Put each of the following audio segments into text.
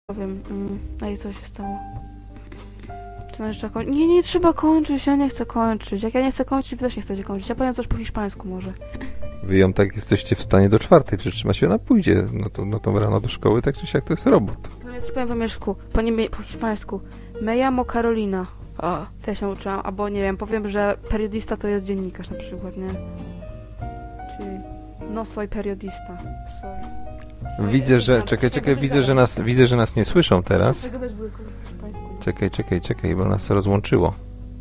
Powiem, a i co się stało? To jeszcze kończyć? Nie trzeba kończyć, ja nie chcę kończyć. Jak ja nie chcę kończyć, wy też nie chcecie kończyć. Ja powiem coś po hiszpańsku może. Wy ją tak jesteście w stanie do 4:00 przytrzymać i ona pójdzie. No to rano do szkoły, tak czy siak to jest robot. Powiem po mieszku, po hiszpańsku. Me llamo Carolina. O, też się nauczyłam. Albo nie wiem, powiem, że periodista to jest dziennikarz na przykład, nie? Czyli no soy periodista. Widzę, że... Czekaj, widzę, że nas nie słyszą teraz. Tego też były kurwa po hiszpańsku. Czekaj, bo nas rozłączyło.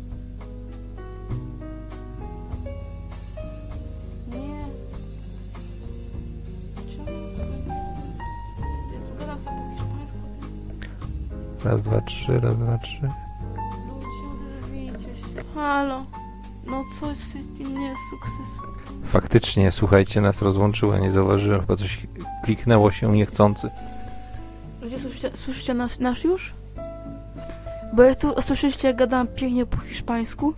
Nie. Czemu? Ja tu gadam sam po hiszpańsku. Raz, dwa, trzy. Ludzie, odezwijcie się. Halo. No coś nie sukces. Faktycznie, słuchajcie, nas rozłączyło, ja nie zauważyłem, chyba coś kliknęło się niechcący. Ludzie, słyszycie nasz już? Bo ja tu, słyszeliście jak gadałam pięknie po hiszpańsku?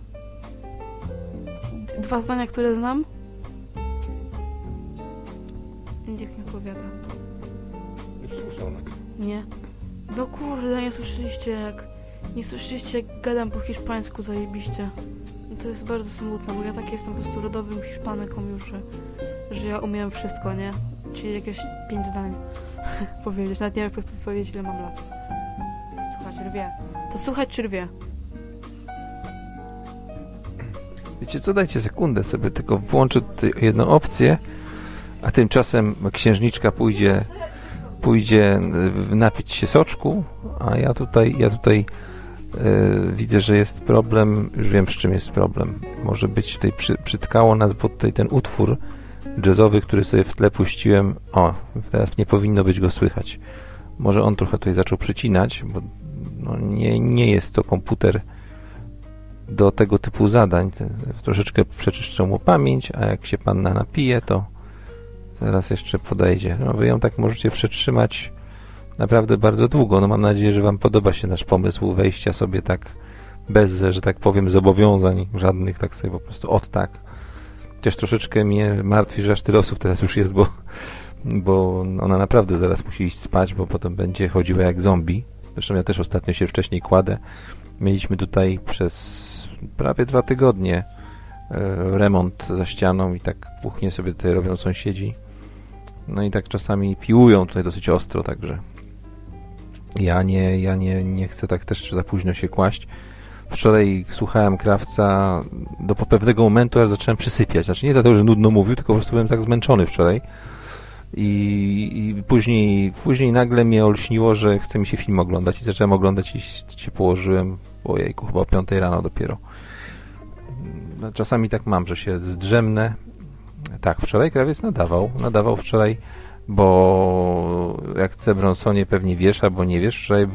Dwa zdania, które znam? Nikt nie opowiada. Już słyszał nas. Nie. No kurde, nie słyszeliście jak gadam po hiszpańsku zajebiście. No to jest bardzo smutne, bo ja tak jestem po prostu rodowym Hiszpaneką już, że ja umiem wszystko, nie? Czyli jakieś 5 zdań powiedzieć, nawet nie wiem powiedzieć ile mam lat. Słuchać rwie. To słuchać czy rwie? Wiecie co, dajcie sekundę sobie, tylko włączę tutaj jedną opcję, a tymczasem księżniczka pójdzie napić się soczku, a ja tutaj widzę, że jest problem, już wiem z czym jest problem. Może być tutaj przytkało nas, bo tutaj ten utwór jazzowy, który sobie w tle puściłem, teraz nie powinno być go słychać. Może on trochę tutaj zaczął przycinać, bo no nie jest to komputer do tego typu zadań. Troszeczkę przeczyszczą mu pamięć, a jak się panna napije, to zaraz jeszcze podejdzie. No wy ją tak możecie przetrzymać naprawdę bardzo długo. No mam nadzieję, że wam podoba się nasz pomysł wejścia sobie tak bez, że tak powiem, zobowiązań żadnych, tak sobie po prostu tak. Chociaż troszeczkę mnie martwi, że aż tyle osób teraz już jest, bo ona naprawdę zaraz musi iść spać, bo potem będzie chodziła jak zombie. Zresztą ja też ostatnio się wcześniej kładę. Mieliśmy tutaj przez prawie 2 tygodnie remont za ścianą i tak kuchnię sobie tutaj robią sąsiedzi. No i tak czasami piłują tutaj dosyć ostro, także ja nie chcę tak też za późno się kłaść. Wczoraj słuchałem Krawca do pewnego momentu, aż zacząłem przysypiać. Znaczy nie dlatego, że nudno mówił, tylko po prostu byłem tak zmęczony wczoraj. I później nagle mnie olśniło, że chce mi się film oglądać i zacząłem oglądać i się położyłem, ojejku, chyba o 5 rano dopiero. Czasami tak mam, że się zdrzemnę. Tak, wczoraj Krawiec nadawał wczoraj, bo jak Cebronsonie pewnie wiesz, albo nie wiesz, wczoraj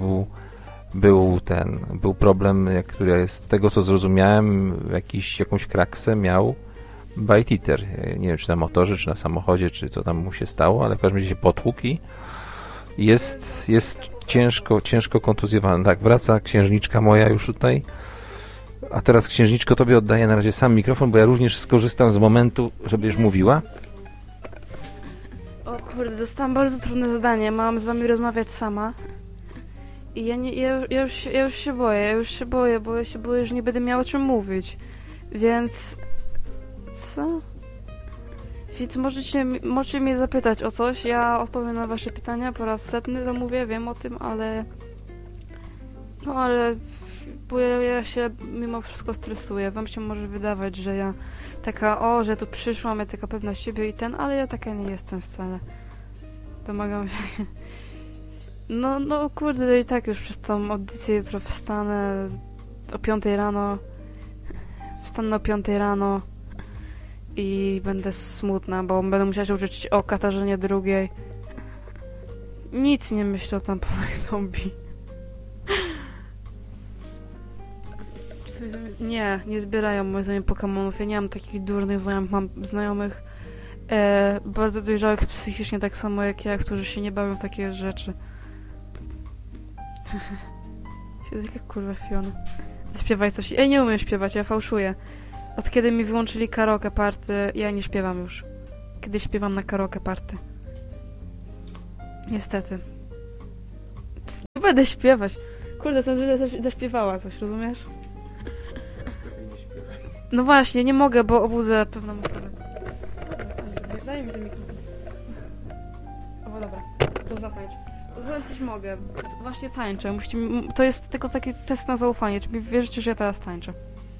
był problem, który z tego co zrozumiałem, jakąś kraksę miał Bite Eater. Nie wiem, czy na motorze, czy na samochodzie, czy co tam mu się stało, ale w każdym razie się potłukł i jest ciężko kontuzjowany. Tak, wraca księżniczka moja już tutaj. A teraz, księżniczko, tobie oddaję na razie sam mikrofon, bo ja również skorzystam z momentu, żebyś mówiła. O kurde, dostałam bardzo trudne zadanie. Mam z wami rozmawiać sama. I ja już się boję, bo ja się boję, że nie będę miała o czym mówić. Więc... Co? Więc możecie mnie zapytać o coś, ja odpowiem na wasze pytania po raz setny, to mówię, wiem o tym, ale... No ale... Bo ja się mimo wszystko stresuję. Wam się może wydawać, że ja taka, że tu przyszłam, ja taka pewna siebie ale ja taka nie jestem wcale. Domagam się... No kurde, i tak już przez tą audycję jutro wstanę o 5 rano. Wstanę o 5 rano i będę smutna, bo będę musiała się uczyć o Katarzynie II. Nic nie myślę o tamponach zombie. Nie zbierają moje znajomych Pokemonów. Ja nie mam takich durnych znajomych, mam znajomych bardzo dojrzałych psychicznie, tak samo jak ja, którzy się nie bawią w takie rzeczy. Jak kurwa Fiona. Zaśpiewaj coś. Ja nie umiem śpiewać, ja fałszuję. Od kiedy mi wyłączyli karaoke party, ja nie śpiewam już. Kiedy śpiewam na karaoke party. Niestety. Nie będę śpiewać. Kurde, są że zaśpiewała coś, rozumiesz? No właśnie, nie mogę, bo obudzę pewną osobę. Daj mi ten mikrofon. O, dobra, to zatańcz. Zatańczyć mogę. Właśnie tańczę. To jest tylko taki test na zaufanie. Czy mi wierzycie, że ja teraz tańczę?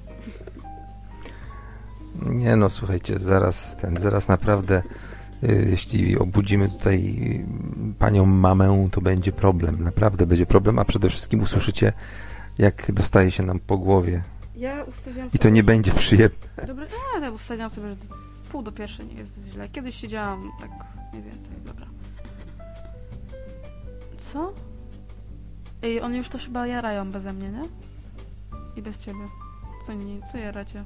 Nie no, słuchajcie, zaraz naprawdę, jeśli obudzimy tutaj panią mamę, to będzie problem. Naprawdę będzie problem, a przede wszystkim usłyszycie, jak dostaje się nam po głowie. Ja ustawiam I to nie będzie przyjemne. Dobra, ja ustawiam sobie, że 1:30 nie jest źle. Kiedyś siedziałam tak mniej więcej, dobra. Co? Ej, oni już to chyba jarają beze mnie, nie? I bez ciebie. Co jaracie?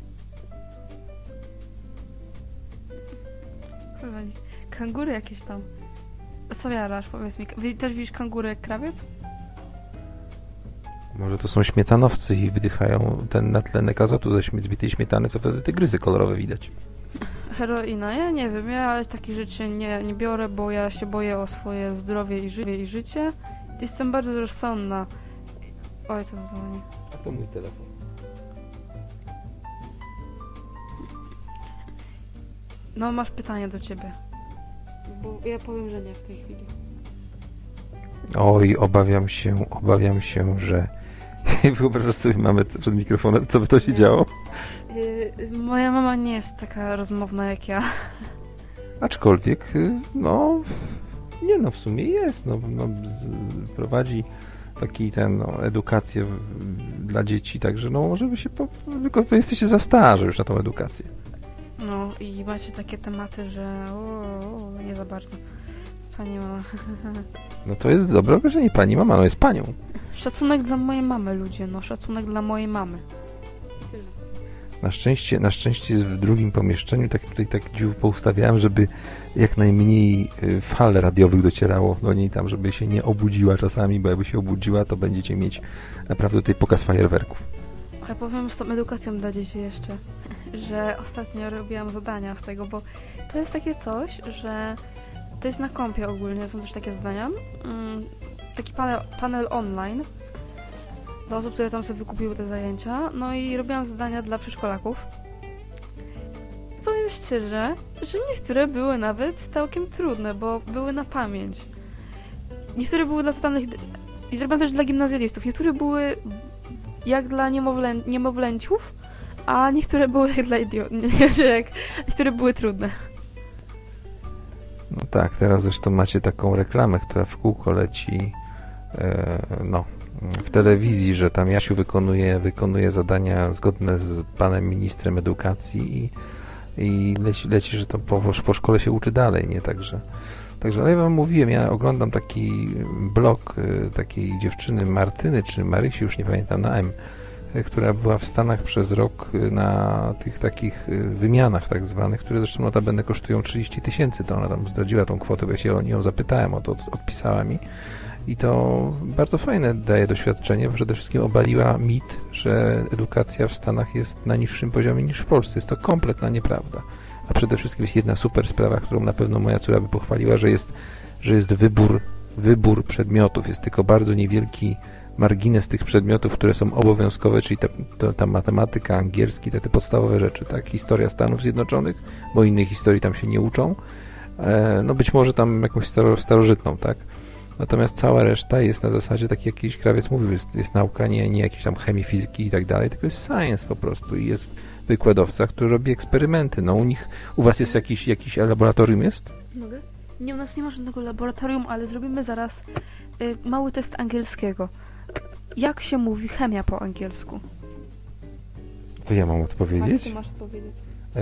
Kurwa, kangury jakieś tam. A co jarasz, powiedz mi. Też widzisz kangury jak krawiec? Może to są śmietanowcy i wydychają ten natlenek azotu ze zbitej śmietany, co wtedy tygryzy kolorowe widać. Heroina? Ja nie wiem, ja takich rzeczy nie biorę, bo ja się boję o swoje zdrowie i życie. Jestem bardzo rozsądna. Oj, co to dzwoni? A to mój telefon. No, masz pytanie do ciebie. Bo ja powiem, że nie w tej chwili. Oj, obawiam się, że... Wyobrażasz sobie mamę przed mikrofonem, co by to się działo? Moja mama nie jest taka rozmowna jak ja. Aczkolwiek, no... Nie no, w sumie jest. Prowadzi edukację dla dzieci, także no może by się... Tylko wy jesteście za starzy już na tą edukację. No i macie takie tematy, że nie za bardzo. Pani mama. No to jest dobre określenie, pani mama, no jest panią. Szacunek dla mojej mamy, ludzie, no szacunek dla mojej mamy. Na szczęście jest w drugim pomieszczeniu, tak dziób poustawiałem, żeby jak najmniej fal radiowych docierało do niej tam, żeby się nie obudziła czasami, bo jakby się obudziła, to będziecie mieć naprawdę tutaj pokaz fajerwerków. Ja powiem z tą edukacją dla dzieci jeszcze, że ostatnio robiłam zadania z tego, bo to jest takie coś, że to jest na kompie ogólnie, są też takie zadania. Taki panel online dla osób, które tam sobie wykupiły te zajęcia. No i robiłam zadania dla przedszkolaków. I powiem szczerze, że niektóre były nawet całkiem trudne, bo były na pamięć. Niektóre były dla totalnych... I zrobiłam też dla gimnazjalistów. Niektóre były jak dla niemowlęciów, a niektóre były jak dla idiotów. Niektóre były trudne. No tak, teraz zresztą macie taką reklamę, która w kółko leci w telewizji, że tam Jasiu wykonuje zadania zgodne z panem ministrem edukacji i leci, że to po szkole się uczy dalej, nie? Także ale ja wam mówiłem, ja oglądam taki blog takiej dziewczyny Martyny, czy Marysi, już nie pamiętam, na M, która była w Stanach przez rok na tych takich wymianach tak zwanych, które zresztą notabene kosztują 30 000, to ona tam zdradziła tą kwotę, bo ja się o nią zapytałem, odpisała mi i to bardzo fajne daje doświadczenie, bo przede wszystkim obaliła mit, że edukacja w Stanach jest na niższym poziomie niż w Polsce. Jest to kompletna nieprawda. A przede wszystkim jest jedna super sprawa, którą na pewno moja córka by pochwaliła, że jest wybór przedmiotów. Jest tylko bardzo niewielki margines tych przedmiotów, które są obowiązkowe, czyli ta matematyka, angielski, te podstawowe rzeczy, tak? Historia Stanów Zjednoczonych, bo innej historii tam się nie uczą. No być może tam jakąś starożytną, tak? Natomiast cała reszta jest na zasadzie, tak jak jakiś krawiec mówił, jest nauka, nie jakieś tam chemii, fizyki i tak dalej, tylko jest science po prostu i jest wykładowca, który robi eksperymenty. No u was jest jakiś laboratorium jest? Mogę? Nie, u nas nie ma żadnego laboratorium, ale zrobimy zaraz mały test angielskiego. Jak się mówi chemia po angielsku? To ja mam odpowiedzieć? A ty masz odpowiedzieć.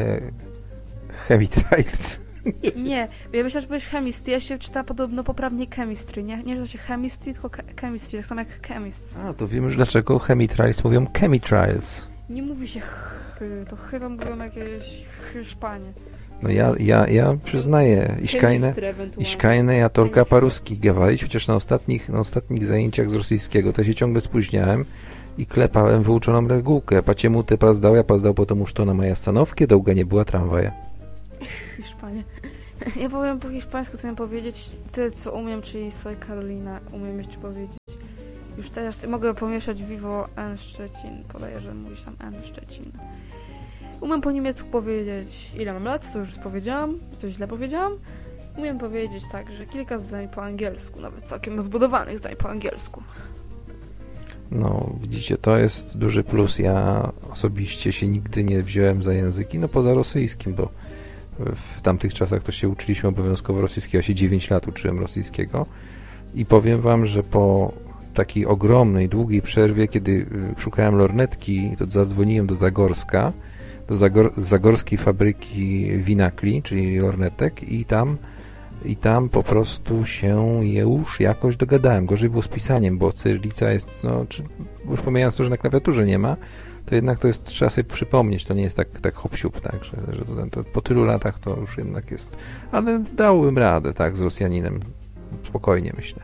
Chemitrials. Nie, ja myślę, że powiesz chemistry. Ja się czyta podobno poprawnie chemistry. Nie że się chemistry, tylko chemistry, tak samo jak chemist. A, to wiemy już dlaczego chemitrials mówią chemitrials. Nie mówi się to to mówią jakieś Hiszpanie. No ja przyznaję, ich keine ja только по-русски говорить, chociaż na ostatnich zajęciach z rosyjskiego to się ciągle spóźniałem i klepałem wyuczoną regułkę. Почему ты опоздал? Я опоздал, потому что на моей остановке долго не было трамвая. Hiszpanie. Ja powiem po hiszpańsku, co miałem powiedzieć. Tyle, co umiem, czyli soy Carolina, umiem jeszcze powiedzieć. Już teraz mogę pomieszać Vivo N Szczecin. Podaję, że mówisz tam N Szczecin. Umiem po niemiecku powiedzieć, ile mam lat, to już powiedziałam, coś źle powiedziałam. Umiem powiedzieć tak, że kilka zdań po angielsku, nawet całkiem zbudowanych zdań po angielsku. No, widzicie, to jest duży plus. Ja osobiście się nigdy nie wziąłem za języki, no poza rosyjskim, bo w tamtych czasach to się uczyliśmy obowiązkowo rosyjskiego. Ja się 9 lat uczyłem rosyjskiego i powiem wam, że po takiej ogromnej, długiej przerwie, kiedy szukałem lornetki, to zadzwoniłem do Zagorska, do zagorskiej fabryki winakli, czyli lornetek i tam po prostu się już jakoś dogadałem. Gorzej było z pisaniem, bo cyrylica jest, no, już pomijając to, że na klawiaturze nie ma, to jednak to jest, trzeba sobie przypomnieć, to nie jest tak hop-siup, tak, że to po tylu latach to już jednak jest, ale dałbym radę, tak, z Rosjaninem, spokojnie myślę.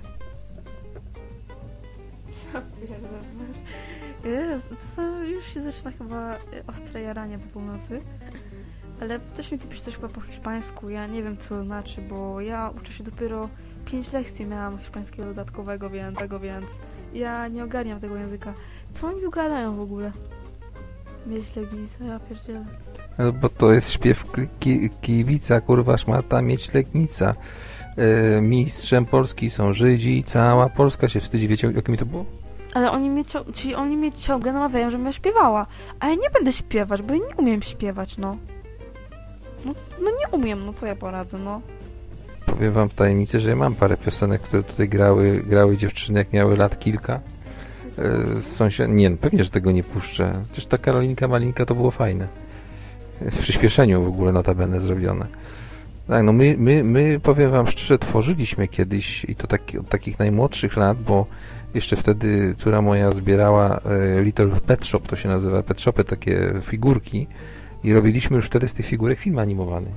Już się zaczyna chyba ostre jaranie po północy. Ale też mi pisze coś chyba po hiszpańsku. Ja nie wiem, co to znaczy, bo ja uczę się dopiero 5 lekcji miałam hiszpańskiego dodatkowego, więc ja nie ogarniam tego języka. Co oni tu gadają w ogóle? Myślegnica, ja pierdzielę. No bo to jest śpiew kiwica, kurwa szmata, mieć Legnica. Mistrzem Polski są Żydzi, cała Polska się wstydzi. Wiecie, o kim to było? Ale oni mnie ciągle namawiają, żebym ja śpiewała. A ja nie będę śpiewać, bo ja nie umiem śpiewać, no. No nie umiem, no co ja poradzę, no. Powiem wam w tajemnicy, że ja mam parę piosenek, które tutaj grały dziewczyny, jak miały lat kilka. Nie, no pewnie, że tego nie puszczę. Przecież ta Karolinka Malinka to było fajne. W przyspieszeniu w ogóle notabene zrobione. Tak, no my powiem wam szczerze, tworzyliśmy kiedyś i to od takich najmłodszych lat, bo jeszcze wtedy córa moja zbierała Little Pet Shop, to się nazywa, Pet Shopy, takie figurki i robiliśmy już wtedy z tych figurek film animowany.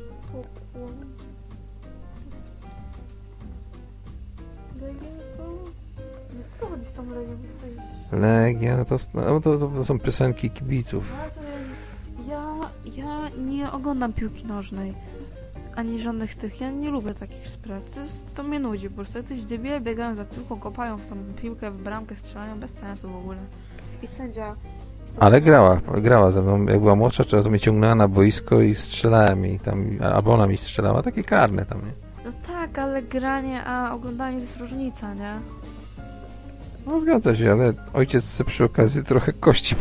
Legia, to są piosenki kibiców. Ja nie oglądam piłki nożnej. Ani żadnych tych. Ja nie lubię takich spraw. To mnie nudzi po prostu. Jacyś debile biegają za piłką, kopają w tą piłkę, w bramkę, strzelają bez sensu w ogóle. I sędzia... Ale grała ze mną. Jak była młodsza, to mnie ciągnęła na boisko i strzelałem jej tam, albo ona mi strzelała. Takie karne tam, nie? No tak, ale granie, a oglądanie to jest różnica, nie? No zgadza się, ale ojciec sobie przy okazji trochę kości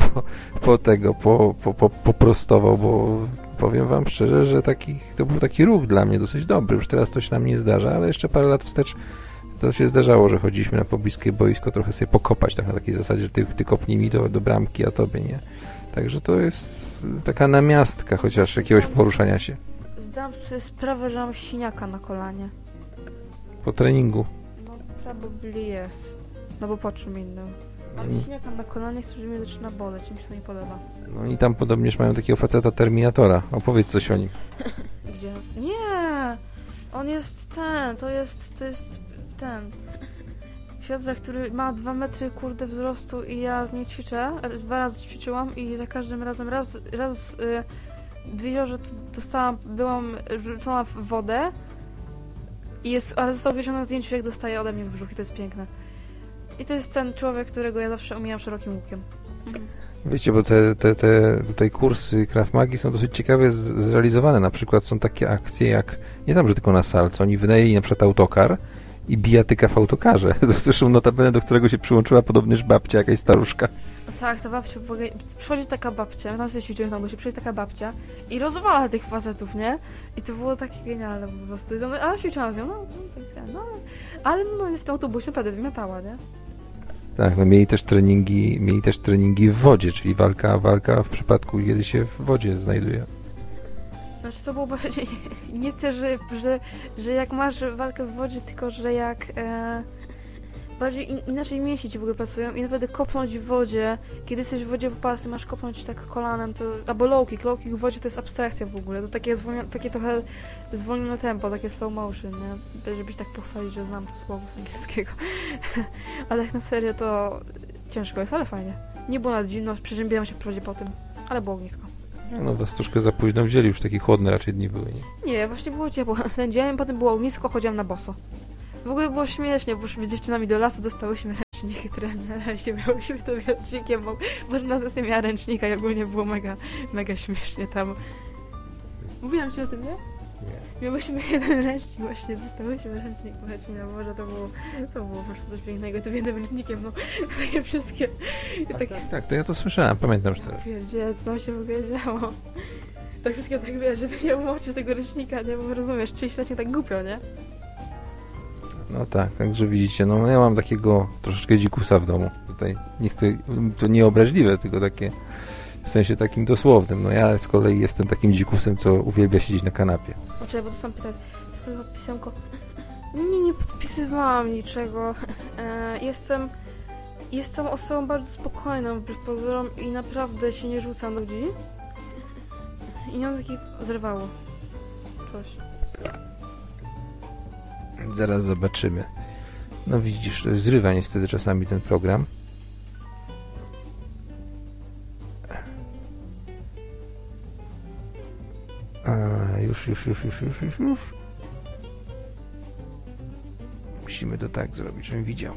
poprostował, bo powiem wam szczerze, że to był taki ruch dla mnie dosyć dobry. Już teraz to się nam nie zdarza, ale jeszcze parę lat wstecz to się zdarzało, że chodziliśmy na pobliskie boisko trochę sobie pokopać, tak na takiej zasadzie, że ty kopnij mi do bramki, a tobie nie. Także to jest taka namiastka chociaż jakiegoś poruszania się. Zdałam sobie sprawę, że mam siniaka na kolanie. Po treningu. No, probably yes. No bo po czym innym. Mam siniaka na kolanie, który mnie zaczyna boleć, mi się to nie podoba. No i tam podobnież mają takiego faceta Terminatora. Opowiedz coś o nim. Gdzie? Nie! On jest ten, to jest ten. Piotrek, który ma 2 metry, kurde, wzrostu i ja z nim ćwiczę. 2 razy ćwiczyłam i za każdym razem raz wiedział, że byłam rzucona w wodę ale został wieszony na zdjęciu, jak dostaje ode mnie w brzuch i to jest piękne. I to jest ten człowiek, którego ja zawsze omijam szerokim łukiem. Wiecie, bo te tutaj kursy Krav Magi są dosyć ciekawie zrealizowane. Na przykład są takie akcje jak, nie tam, że tylko na salce, oni wynajęli na przykład autokar i bijatyka w autokarze. Zresztą notabene, do którego się przyłączyła podobnież babcia, jakaś staruszka. Tak, ta babcia, przychodzi taka babcia, tam sobie ćwiczyłem tam, bo się przychodzi taka babcia i rozwala tych facetów, nie? I to było takie genialne po prostu. Ale ćwiczyłam z nią, ale w tym autobusie naprawdę wymiatała, nie? Tak, no mieli też treningi w wodzie, czyli walka w przypadku, kiedy się w wodzie znajduje. Znaczy to było bardziej nie tyle, że jak masz walkę w wodzie, tylko że jak bardziej inaczej mięśnie ci w ogóle pracują i naprawdę kopnąć w wodzie, kiedy jesteś w wodzie popasty, masz kopnąć tak kolanem, to albo low kick w wodzie to jest abstrakcja w ogóle, to takie trochę zwolnione tempo, takie slow motion, nie? Żebyś tak pochwalić, że znam to słowo z angielskiego. Ale jak na serio to ciężko jest, ale fajnie. Nie było nad zimno, przeziębiłam się w wodzie po tym, ale było ognisko. No was troszkę za późno wzięli, już takie chłodne raczej dni były, nie? Nie, właśnie było ciepło. Ten dzień, potem było ognisko, chodziłam na boso. W ogóle było śmiesznie, bo szliśmy z dziewczynami do lasu, dostałyśmy ręcznik trenera, się miałyśmy tym ręcznikiem, bo na sesji miała ręcznika i ogólnie było mega śmiesznie tam. Mówiłam ci o tym, nie? Miałyśmy jeden ręcznik, właśnie dostałyśmy ręcznik leczenia, może to było po prostu coś pięknego, tym jednym ręcznikiem, no takie wszystkie. Tak, to ja to słyszałem, pamiętam, że teraz. Wiecie, co nam się w ogóle działo. Tak wszystkie tak wiesz, żeby nie umoczyć tego ręcznika, nie? Bo rozumiesz, 30 lat nie tak głupio, nie? No tak, także widzicie, no ja mam takiego troszeczkę dzikusa w domu. Tutaj nie chcę, to nie obraźliwe, tylko takie w sensie takim dosłownym. No ja z kolei jestem takim dzikusem, co uwielbia siedzieć na kanapie. Czekaj, bo to sam pytał, pisemko. Nie podpisywałam niczego. Jestem osobą bardzo spokojną wbrew pozorom i naprawdę się nie rzucam do ludzi. I nie mam takich zerwało. Coś. Zaraz zobaczymy. No widzisz, zrywa niestety czasami ten program. Już. Musimy to tak zrobić, żebym widział.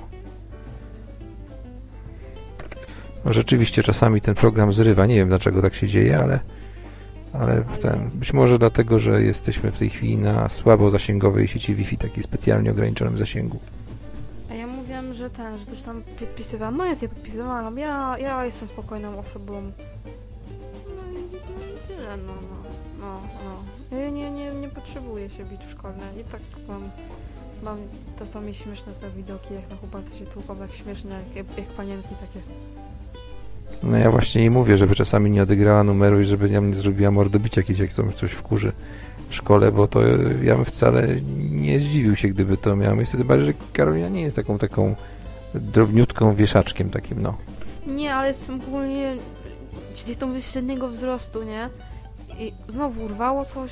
No rzeczywiście czasami ten program zrywa. Nie wiem dlaczego tak się dzieje, ale być może dlatego, że jesteśmy w tej chwili na słabo zasięgowej sieci Wi-Fi, takiej specjalnie ograniczonym zasięgu. A ja mówiłam, że coś tam podpisywałam. No ja je podpisywałam. Ja jestem spokojną osobą. No i tyle, no. Ja nie potrzebuję się bić w szkole. I tak mam czasami śmieszne te widoki, jak na chłopacy się tłuką tak śmiesznie, jak panienki takie. No ja właśnie jej mówię, żeby czasami nie odegrała numeru i żeby ja nie zrobiła mordobicia kiedyś, jak coś wkurzy w szkole, bo to ja bym wcale nie zdziwił się, gdyby to miałem. Niestety bardziej, że Karolina nie jest taką drobniutką wieszaczkiem takim, no. Nie, ale jestem ogólnie dzieckiem średniego wzrostu, nie? I znowu urwało coś.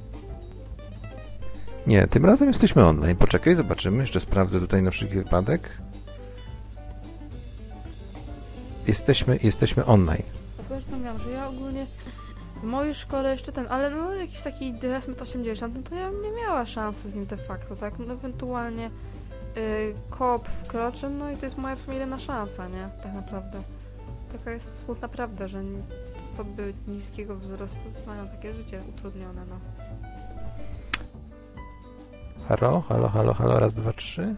Nie, tym razem jesteśmy online. Poczekaj, zobaczymy. Jeszcze sprawdzę tutaj na wszelki wypadek. Jesteśmy online. Zresztą wiem, że ja ogólnie w mojej szkole jeszcze ale no jakiś taki 1,80 m, no to ja nie miała szansy z nim de facto, tak? No ewentualnie kop wkroczy, no i to jest moja w sumie jedyna szansa, nie? Tak naprawdę. Taka jest smutna prawda, że osoby niskiego wzrostu mają takie życie utrudnione, no. Halo, raz, dwa, trzy.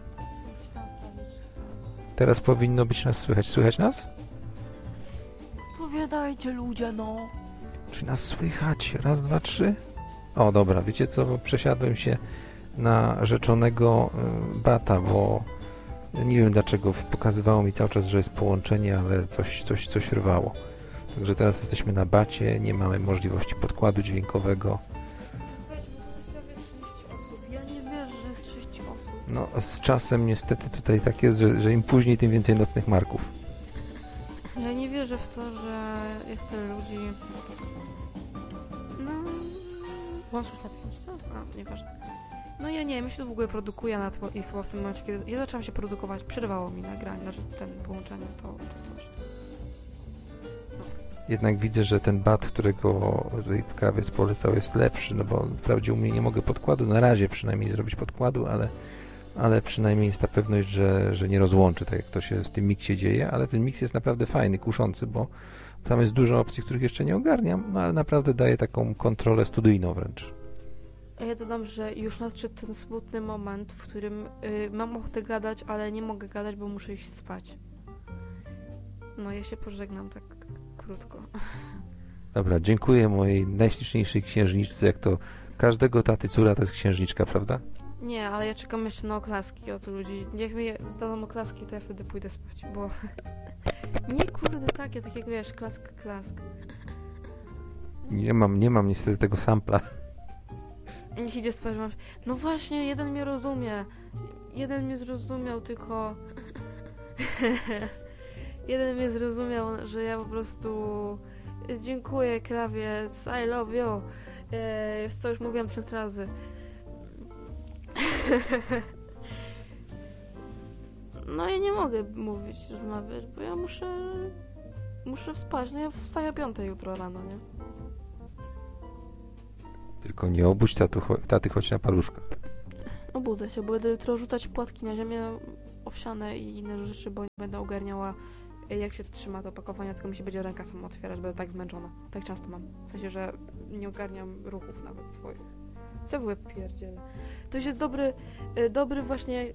Teraz powinno być nas słychać. Słychać nas? Powiadajcie ludzie, no. Czy nas słychać? Raz, dwa, trzy. O, dobra, wiecie co? Bo przesiadłem się na rzeczonego bata, bo nie wiem dlaczego pokazywało mi cały czas, że jest połączenie, ale coś rwało. Także teraz jesteśmy na bacie, nie mamy możliwości podkładu dźwiękowego. Ja nie wierzę, że jest 6 osób. No, z czasem niestety tutaj tak jest, że im później, tym więcej nocnych marków. Ja nie wierzę w to, że jest tyle ludzi. No... Łączność na 5, to? A, nieważne. No ja nie wiem, ja się to w ogóle produkuję na to i chyba w tym momencie, kiedy ja zaczęłam się produkować, przerwało mi nagranie, znaczy połączenie, to coś. No. Jednak widzę, że ten bat, którego tutaj krawiec polecał, jest lepszy, no bo wprawdzie u mnie nie mogę podkładu, na razie przynajmniej zrobić podkładu, ale przynajmniej jest ta pewność, że nie rozłączy, tak jak to się w tym miksie dzieje, ale ten miks jest naprawdę fajny, kuszący, bo tam jest dużo opcji, których jeszcze nie ogarniam, no ale naprawdę daje taką kontrolę studyjną wręcz. A ja dodam, że już nadszedł ten smutny moment, w którym mam ochotę gadać, ale nie mogę gadać, bo muszę iść spać. No, ja się pożegnam tak krótko. Dobra, dziękuję mojej najśliczniejszej księżniczce, jak to każdego taty córa to jest księżniczka, prawda? Nie, ale ja czekam jeszcze na oklaski od ludzi. Jak mi dadzą oklaski, to ja wtedy pójdę spać, bo... Nie kurde takie jak wiesz, klask. Nie mam niestety tego sampla. Niech idzie spać, że mam... No właśnie, jeden mnie rozumie. Jeden mnie zrozumiał, tylko... Jeden mnie zrozumiał, że ja po prostu... Dziękuję, krawiec, I love you. Co już mówiłam 1000 razy. No ja nie mogę rozmawiać, bo ja muszę spać. No ja wstaję o 5 jutro rano, nie? Tylko nie obudź taty choć na paluszkach. Obudzę się, bo będę jutro rzucać płatki na ziemię owsiane i inne rzeczy, bo nie będę ogarniała, jak się trzyma to opakowanie, tylko mi się będzie ręka sama otwierać, będę tak zmęczona. Tak często mam. W sensie, że nie ogarniam ruchów nawet swoich. Co w łeb pierdzielę. To już jest dobry właśnie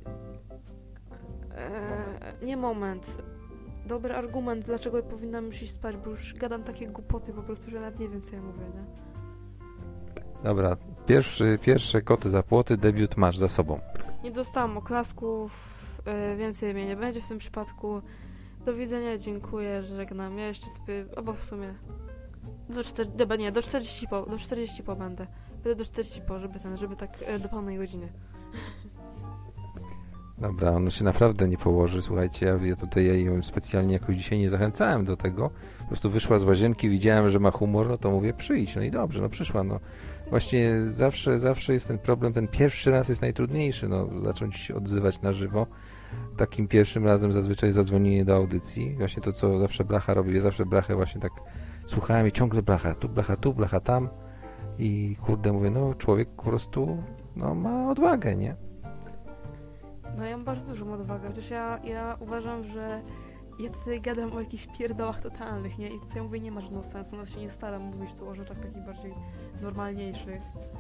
nie moment. Dobry argument, dlaczego powinnam już iść spać, bo już gadam takie głupoty po prostu, że nawet nie wiem, co ja mówię, nie? Dobra, pierwsze koty za płoty, debiut masz za sobą. Nie dostałam oklasków, więcej mnie nie będzie w tym przypadku. Do widzenia, dziękuję, żegnam. Ja jeszcze sobie, bo w sumie do 40 po będę. Będę do 40 po, żeby tak do pełnej godziny. Dobra, ono się naprawdę nie położy, słuchajcie, ja ją specjalnie jakoś dzisiaj nie zachęcałem do tego, po prostu wyszła z łazienki, widziałem, że ma humor, no to mówię przyjdź, no i dobrze, no przyszła, no. Właśnie zawsze jest ten problem, ten pierwszy raz jest najtrudniejszy, no, zacząć się odzywać na żywo. Takim pierwszym razem zazwyczaj zadzwonienie do audycji, właśnie to, co zawsze Blacha robi, ja zawsze Blachę właśnie tak słuchałem i ciągle Blacha tu, Blacha tam i kurde, mówię, no człowiek po prostu, no ma odwagę, nie? No ja mam bardzo dużą odwagę, chociaż ja uważam, że ja tutaj gadam o jakichś pierdołach totalnych, nie? I to co ja mówię nie ma żadnego sensu, no się nie staram mówić tu o rzeczach takich bardziej normalniejszych.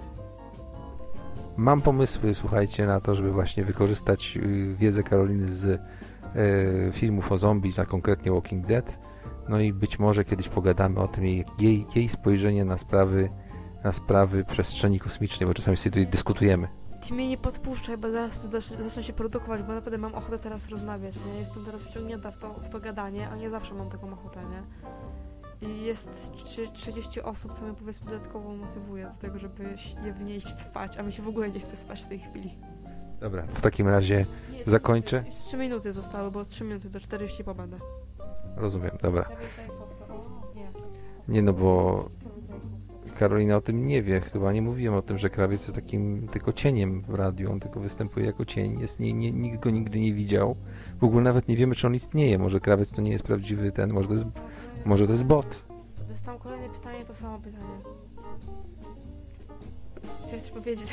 Mam pomysły, słuchajcie, na to, żeby właśnie wykorzystać wiedzę Karoliny z filmów o zombie, a konkretnie Walking Dead. No i być może kiedyś pogadamy o tym, jej spojrzenie na sprawy przestrzeni kosmicznej, bo czasami sobie tutaj dyskutujemy. Ty mnie nie podpuszczaj, bo zaraz tu zacznę się produkować, bo naprawdę mam ochotę teraz rozmawiać, nie? Jestem teraz wciągnięta w to gadanie, a nie zawsze mam taką ochotę, nie? I jest 30 osób, co mnie powiedzmy dodatkowo motywuje do tego, żeby je w niej spać, a mi się w ogóle nie chce spać w tej chwili. Dobra, w takim razie zakończę. 3 minuty zostały, bo 3 minuty do 40 po będę. Rozumiem, dobra. Nie, no bo Karolina o tym nie wie, chyba nie mówiłem o tym, że krawiec jest takim tylko cieniem w radiu, on tylko występuje jako cień, nikt go nigdy nie widział. W ogóle nawet nie wiemy, czy on istnieje, może krawiec to nie jest prawdziwy może to jest bot. Dostałam kolejne pytanie, to samo pytanie. Chciałeś coś powiedzieć?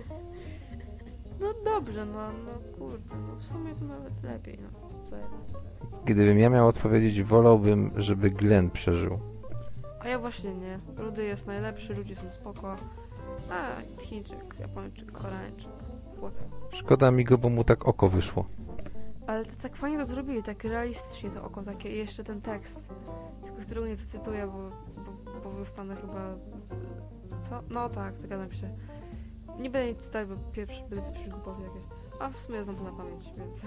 No dobrze, no kurde, no w sumie to nawet lepiej, no co ja. Gdybym ja miał odpowiedzieć, wolałbym, żeby Glenn przeżył. A ja właśnie nie. Rudy jest najlepszy, ludzie są spoko. A Chińczyk, Japończyk, Koreańczyk, chłopie. Szkoda mi go, bo mu tak oko wyszło. Ale to tak fajnie to zrobili, tak realistycznie to oko takie i jeszcze ten tekst. Tylko którego nie zacytuję, bo zostanę chyba... Co? No tak, zgadzam się. Nie będę nic czytać, bo będę pieprzyć głupoty jakieś. A w sumie znam to na pamięć, więc...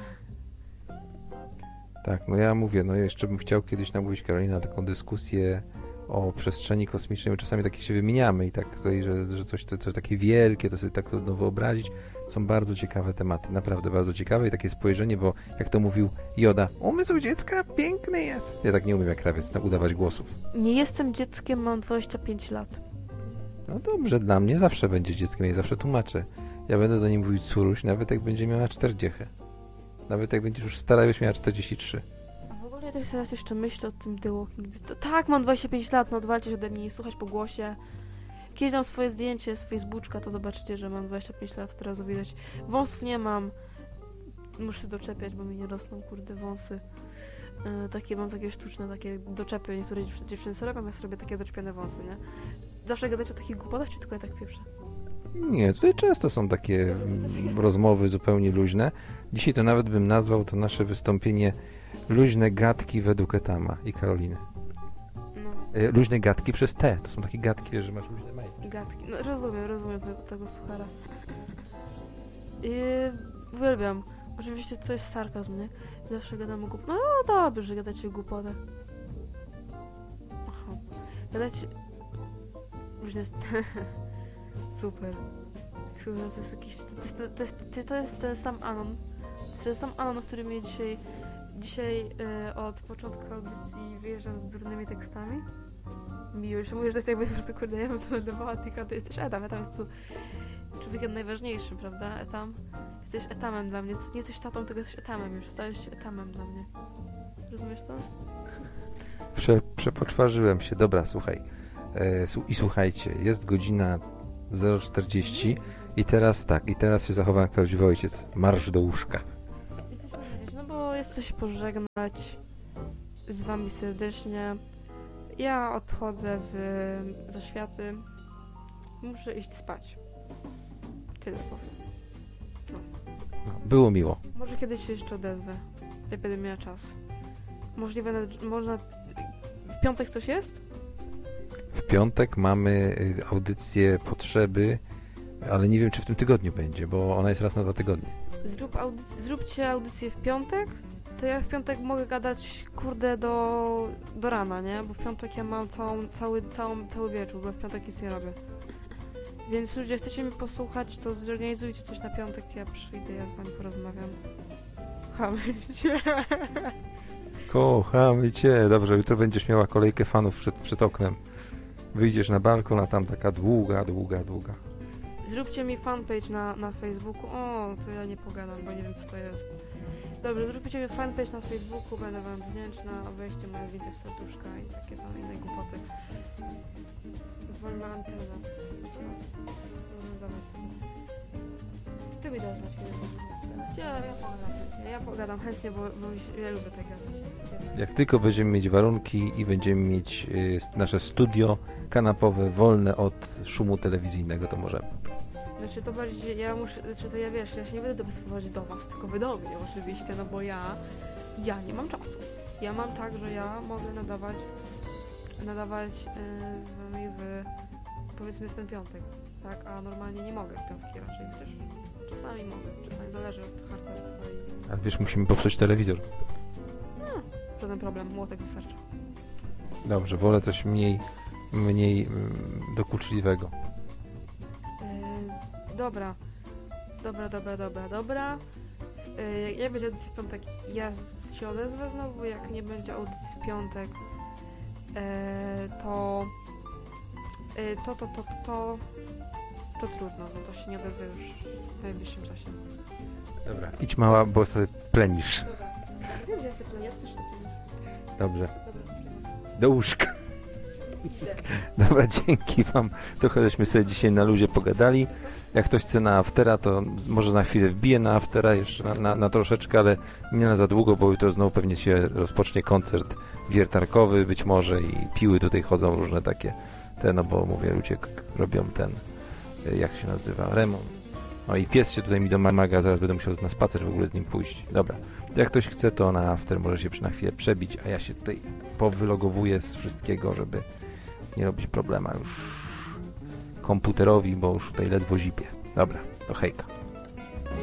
Tak, no ja mówię, no jeszcze bym chciał kiedyś namówić Karolina taką dyskusję o przestrzeni kosmicznej, bo czasami takie się wymieniamy i tak tutaj, że coś takie wielkie, to sobie tak trudno wyobrazić. Są bardzo ciekawe tematy, naprawdę bardzo ciekawe i takie spojrzenie, bo jak to mówił Joda, umysł dziecka piękny jest. Ja tak nie umiem jak krawiec udawać głosów. Nie jestem dzieckiem, mam 25 lat. No dobrze, dla mnie zawsze będzie dzieckiem, ja zawsze tłumaczę. Ja będę do niej mówić córuś, nawet jak będzie miała 40. Nawet jak będziesz już stara, byś miała 43. A w ogóle ja tak teraz jeszcze myślę o tym The Walking Dead. Tak, mam 25 lat, no odwalcie się ode mnie, nie słuchać po głosie. Kiedyś dam swoje zdjęcie z Facebooka, to zobaczycie, że mam 25 lat, teraz widać. Wąsów nie mam. Muszę się doczepiać, bo mi nie rosną, kurde, wąsy. Mam takie sztuczne, takie doczepy. Niektóre dziewczyny sobie robią, ja sobie robię takie doczepione wąsy, nie? Zawsze gadać o takich głupotach, czy tylko ja tak pieprzę? Nie, tutaj często są takie rozmowy zupełnie luźne. Dzisiaj to nawet bym nazwał to nasze wystąpienie luźne gadki według Etama i Karoliny. No. Luźne gadki przez T. To są takie gadki, że masz luźne majtki. Gadki. No rozumiem tego suchara. Uwielbiam. Oczywiście to jest sarkazm, nie? Zawsze gadam o głupotach. No dobrze, że gadacie o głupotach. Aha. Gadacie... Różne... Super. Kurwa, to jest jakiś... To jest ten sam Anon. To jest ten sam Anon, który mnie dzisiaj od początku audycji wyjeżdżam z durnymi tekstami. Mi już mówię, że to jest jakby po prostu, kurde, ja bym to nadawała, tylko to jesteś Etam. Etam jest tu człowiekiem najważniejszym, prawda? Etam. Jesteś Etamem dla mnie. Nie jesteś tatą, tylko jesteś Etamem już. Stałeś się Etamem dla mnie. Rozumiesz to? Przepoczwarzyłem się. Dobra, słuchaj. I słuchajcie, jest godzina 0:40 i teraz tak, i teraz się zachowam jak prawdziwy ojciec. Marsz do łóżka. chcę się pożegnać z wami serdecznie. Ja odchodzę w zaświaty. Muszę iść spać. Tyle powiem. Było miło. Może kiedyś się jeszcze odezwę, jak będę miała czas. Możliwe, można... W piątek coś jest? W piątek mamy audycję Potrzeby, ale nie wiem, czy w tym tygodniu będzie, bo ona jest raz na 2 tygodnie. Zróbcie audycję w piątek, to ja w piątek mogę gadać, kurde, do rana, nie? Bo w piątek ja mam cały wieczór, bo w piątek nic nie robię. Więc ludzie, chcecie mnie posłuchać, to zorganizujcie coś na piątek, ja przyjdę, ja z wami porozmawiam. Kochamy cię. Kochamy cię. Dobrze, jutro będziesz miała kolejkę fanów przed oknem. Wyjdziesz na balkon, a tam taka długa. Zróbcie mi fanpage na Facebooku. O, to ja nie pogadam, bo nie wiem, co to jest. Dobrze, zróbcie mi fanpage na Facebooku, będę wam wdzięczna. Weźcie moje zdjęcie w serduszka i takie tam inne głupoty. Wolna antena. Ty mi dasz znać, kiedy ja pogadam chętnie, bo ja lubię tak gadać. Jak tylko będziemy mieć warunki i będziemy mieć nasze studio kanapowe wolne od szumu telewizyjnego, to możemy. Znaczy to bardziej, to ja wiesz, ja się nie będę dopisywać do was, tylko wy do mnie oczywiście, no bo ja nie mam czasu. Ja mam tak, że ja mogę nadawać z wami powiedzmy w ten piątek, tak, a normalnie nie mogę w piątki raczej, chociaż czasami mogę, czasami zależy od harcerstwa i... A wiesz, musimy popsuć telewizor. Żaden problem, młotek wystarcza. Dobrze, wolę coś mniej dokuczliwego. Dobra. Jak będzie audycja w piątek, ja się odezwę znowu, jak nie będzie audycji w piątek, to trudno, no to się nie odezwę już w najbliższym czasie. Dobra, idź mała, bo sobie plenisz. Dobra. Wiem, że ja sobie plenię, ja też sobie plenię. Dobrze, Dobra, do łóżka. idę. Dobra, dzięki wam. Trochę żeśmy sobie dzisiaj na luzie pogadali. Jak ktoś chce na aftera, to może za chwilę wbije na aftera, jeszcze na troszeczkę, ale nie na za długo, bo jutro znowu pewnie się rozpocznie koncert wiertarkowy być może i piły tutaj chodzą różne takie, no bo mówię, ludzie robią ten, jak się nazywa, remont. No i pies się tutaj mi domaga, zaraz będę musiał na spacer w ogóle z nim pójść. Dobra, jak ktoś chce, to na after może się na chwilę przebić, a ja się tutaj powylogowuję z wszystkiego, żeby nie robić problema już komputerowi, bo już tutaj ledwo zipie. Dobra, to hejka.